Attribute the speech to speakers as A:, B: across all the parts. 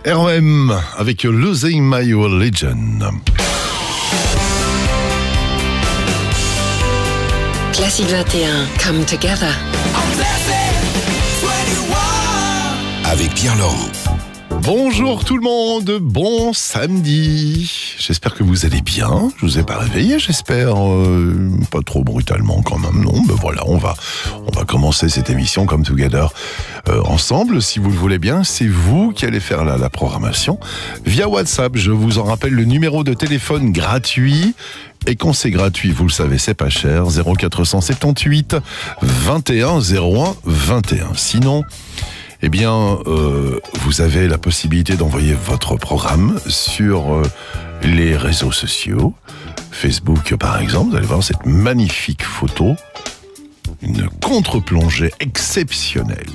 A: R.E.M. avec Losing My Religion.
B: Classique 21, Come Together.
C: Avec Pierre-Laurent.
A: Bonjour tout le monde, bon samedi. J'espère que vous allez bien. Je vous ai pas réveillé, j'espère. Pas trop brutalement quand même, non. Ben voilà, on va commencer cette émission Come Together ensemble. Si vous le voulez bien, c'est vous qui allez faire la programmation via WhatsApp. Je vous en rappelle le numéro de téléphone gratuit. Et quand c'est gratuit, vous le savez, c'est pas cher. 0478 21 01 21. Sinon, eh bien, vous avez la possibilité d'envoyer votre programme sur les réseaux sociaux. Facebook, par exemple, vous allez voir cette magnifique photo. Une contre-plongée exceptionnelle.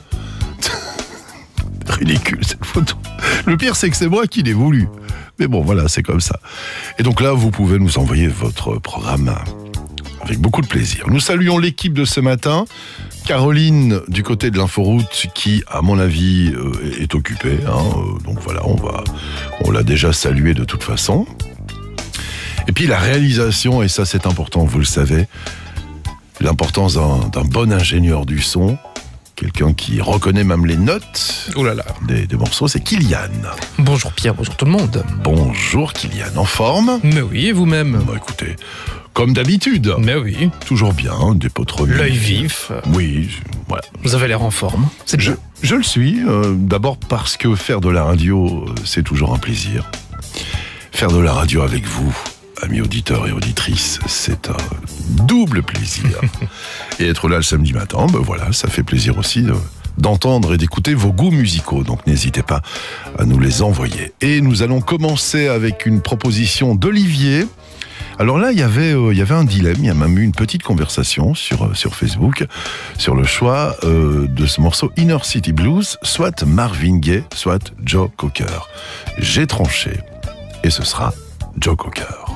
A: Ridicule, cette photo. Le pire, c'est que c'est moi qui l'ai voulu. Mais bon, voilà, c'est comme ça. Et donc là, vous pouvez nous envoyer votre programme avec beaucoup de plaisir. Nous saluons l'équipe de ce matin. Caroline, du côté de l'inforoute, qui, à mon avis, est occupée. Donc voilà, on l'a déjà saluée de toute façon. Et puis la réalisation, et ça c'est important, vous le savez, l'importance d'un bon ingénieur du son, quelqu'un qui reconnaît même les notes des morceaux, c'est Kylian.
D: Bonjour Pierre, bonjour tout le monde.
A: Bonjour Kylian, en forme?
D: Mais oui, et vous-même?
A: Bah écoutez, comme d'habitude.
D: Mais oui.
A: Toujours bien, des potes revenus.
D: L'œil vif.
A: Oui, voilà.
D: Vous avez l'air en forme. C'est bien.
A: Je le suis, d'abord parce que faire de la radio, c'est toujours un plaisir. Faire de la radio avec vous, amis auditeurs et auditrices, c'est un double plaisir. Et être là le samedi matin, ben voilà, ça fait plaisir aussi d'entendre et d'écouter vos goûts musicaux. Donc n'hésitez pas à nous les envoyer. Et nous allons commencer avec une proposition d'Olivier. Alors là, il y avait un dilemme, il y a même eu une petite conversation sur Facebook, sur le choix de ce morceau Inner City Blues, soit Marvin Gaye, soit Joe Cocker. J'ai tranché, et ce sera Joe Cocker.